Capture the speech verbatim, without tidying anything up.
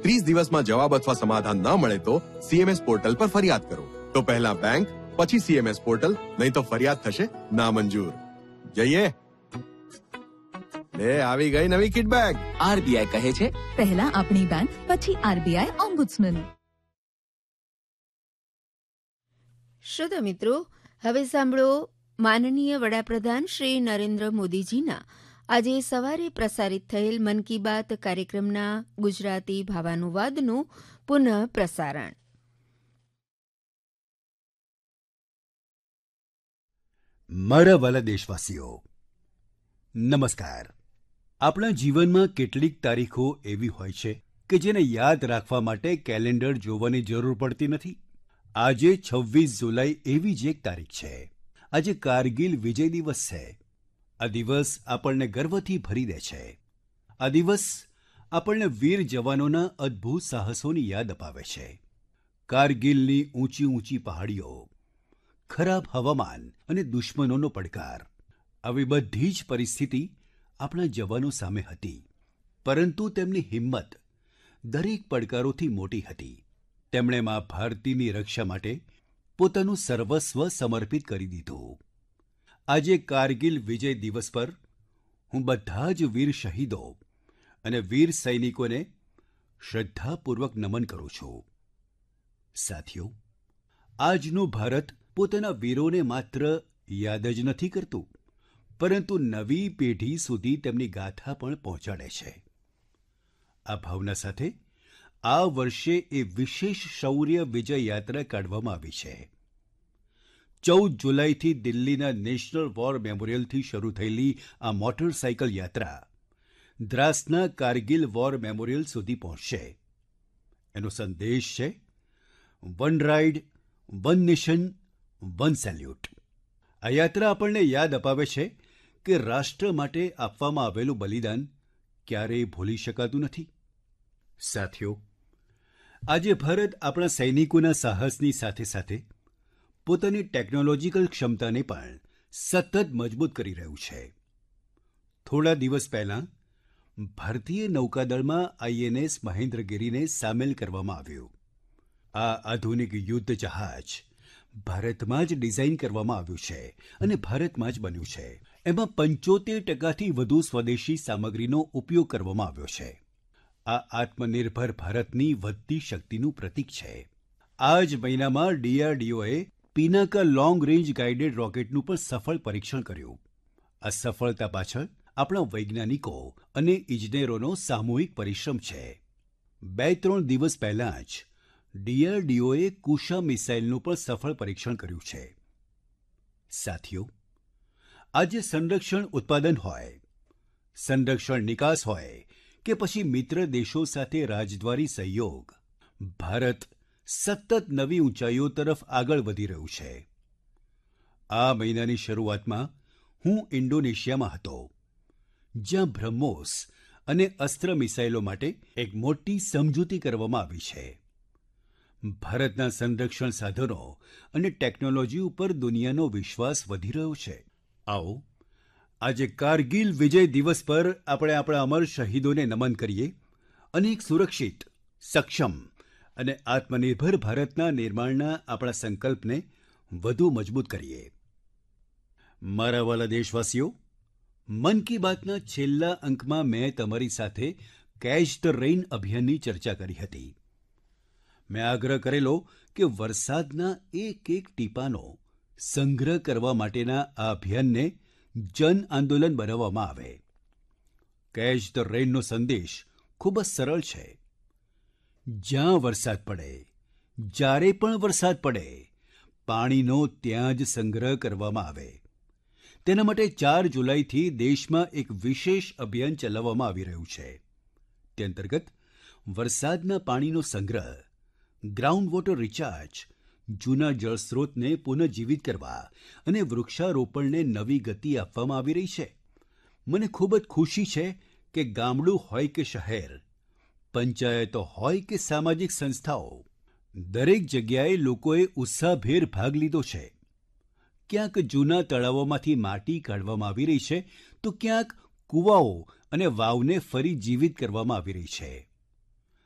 ત્રીસ દિવસમાં જવાબ અથવા સમાધાન ન મળે તો સીએમએસ પોર્ટલ પર ફરિયાદ કરો. તો પહેલા બેંક, પછી સીએમએસ પોર્ટલ, નહીં તો ફરિયાદ થશે નામંજૂર. જઈએ. લે આવી ગઈ નવી કિટ બેગ. આરબીઆઈ કહે છે, પહેલા આપણી બેંક, પછી આરબીઆઈ ઓમ્બુડ્સમેન. શ્રોતા મિત્રો, હવે સાંભળો માનનીય વડાપ્રધાન શ્રી નરેન્દ્ર મોદીજીના આજે સવારે પ્રસારિત થયેલ મન કી બાત કાર્યક્રમના ગુજરાતી ભાવાનુવાદનું પુનઃ પ્રસારણ. મારા વાલા દેશવાસીઓ, નમસ્કાર. આપણા જીવનમાં કેટલીક તારીખો એવી હોય છે કે જેને યાદ રાખવા માટે કેલેન્ડર જોવાની જરૂર પડતી નથી. આજે છવ્વીસ જુલાઈ એવી જ એક તારીખ છે. આજે કારગિલ વિજય દિવસ છે. આ દિવસ આપણને ગર્વથી ભરી દે છે. આ દિવસ આપણને વીર જવાનોના અદ્ભુત સાહસોની યાદ અપાવે છે. કારગિલની ઊંચી ઊંચી પહાડીઓ, ખરાબ હવામાન અને દુશ્મનોનો પડકાર, આવી બધી જ પરિસ્થિતિ આપણા જવાનો સામે હતી. પરંતુ તેમની હિંમત દરેક પડકારોથી મોટી હતી. તેમણે મા ભારતીની રક્ષા માટે પોતાનું સર્વસ્વ સમર્પિત કરી દીધું. આજે કારગિલ વિજય દિવસ પર હું બધા જ વીર શહીદો અને વીર સૈનિકોને શ્રદ્ધાપૂર્વક નમન કરું છું. સાથીઓ, આજનું ભારત પોતાના વીરોને માત્ર યાદ જ નથી કરતું, પરંતુ નવી પેઢી સુધી તેમની ગાથા પણ પહોંચાડે છે. આ ભાવના સાથે આ વર્ષે એ વિશેષ શૌર્ય વિજય યાત્રા કાઢવામાં આવી છે. ચૌદ જુલાઈથી દિલ્હીના નેશનલ વોર મેમોરિયલથી શરૂ થયેલી આ મોટરસાઇકલ યાત્રા દ્રાસના કારગિલ વોર મેમોરિયલ સુધી પહોંચશે. એનો સંદેશ છે, one ride, one nation, one salute. આ યાત્રા આપણને યાદ અપાવે છે કે રાષ્ટ્ર માટે આપવામાં આવેલું બલિદાન ક્યારેય ભૂલી શકાતું નથી. સાથીઓ, આજે ભારત આપણા સૈનિકોના સાહસની સાથે સાથે પોતાની ટેકનોલોજીકલ ક્ષમતાને પણ સતત મજબૂત કરી રહ્યું છે. થોડા દિવસ પહેલાં ભારતીય નૌકાદળમાં આઈએનએસ મહેન્દ્રગિરીને સામેલ કરવામાં આવ્યું. આ આધુનિક યુદ્ધ જહાજ ભારતમાં જ ડિઝાઇન કરવામાં આવ્યું છે અને ભારતમાં જ બન્યું છે. એમાં પંચોતેર ટકાથી વધુ સ્વદેશી સામગ્રીનો ઉપયોગ કરવામાં આવ્યો છે. આ આત્મનિર્ભર ભારતની વધતી શક્તિનું પ્રતીક છે. આ જ મહિનામાં ડીઆરડીઓએ પિનાકા લોંગ રેન્જ ગાઇડેડ રોકેટનું પણ સફળ પરીક્ષણ કર્યું. આ સફળતા પાછળ આપણા વૈજ્ઞાનિકો અને ઇજનેરોનો સામૂહિક પરિશ્રમ છે. બે ત્રણ દિવસ પહેલાં જ ડીઆરડીઓએ કુશા મિસાઇલનું પણ સફળ પરીક્ષણ કર્યું છે. સાથીઓ, આજે સંરક્ષણ ઉત્પાદન હોય, સંરક્ષણ નિકાસ હોય કે પછી મિત્ર દેશો સાથે રાજદ્વારી સહયોગ, ભારત સતત નવી ઊંચાઈઓ તરફ આગળ વધી રહ્યું છે. આ મહિનાની શરૂઆતમાં હું ઇન્ડોનેશિયામાં હતો, જ્યાં બ્રહ્મોસ અને અસ્ત્ર મિસાઇલો માટે એક મોટી સમજૂતી કરવામાં આવી છે. ભારતના સંરક્ષણ સાધનો અને ટેકનોલોજી ઉપર દુનિયાનો વિશ્વાસ વધી રહ્યો છે. આવો, આજે કારગિલ વિજય દિવસ પર આપણે આપણા અમર શહીદોને નમન કરીએ અને એક સુરક્ષિત, સક્ષમ અને આત્મનિર્ભર ભારતના નિર્માણના આપણા સંકલ્પને વધુ મજબૂત કરીએ. મારા વાલા દેશવાસીઓ, મન કી બાતના છેલ્લા અંકમાં મેં તમારી સાથે કેચ ધ રેઇન અભિયાનની ચર્ચા કરી હતી. મેં આગ્રહ કરેલો કે વરસાદના એક એક ટીપાનો સંગ્રહ કરવા માટેના આ અભિયાનને જન આંદોલન બનાવવામાં આવે. કેચ ધ રેઇનનો સંદેશ ખૂબ જ સરળ છે. જ્યાં વરસાદ પડે, જ્યારે પણ વરસાદ પડે, પાણીનો ત્યાં જ સંગ્રહ કરવામાં આવે. તેના માટે ચાર જુલાઈથી દેશમાં એક વિશેષ અભિયાન ચલાવવામાં આવી રહ્યું છે. તે અંતર્ગત વરસાદના પાણીનો સંગ્રહ, ગ્રાઉન્ડ વોટર રિચાર્જ, જૂના જળસ્રોતને પુનઃજીવિત કરવા અને વૃક્ષારોપણને નવી ગતિ આપવામાં આવી રહી છે. મને ખૂબ જ ખુશી છે કે ગામડું હોય કે શહેર, પંચાયતો હોય કે સામાજિક સંસ્થાઓ, દરેક જગ્યાએ લોકોએ ઉત્સાહભેર ભાગ લીધો છે. ક્યાંક જૂના તળાવોમાંથી માટી કાઢવામાં આવી રહી છે, તો ક્યાંક કૂવાઓ અને વાવને ફરી જીવિત કરવામાં આવી રહી છે.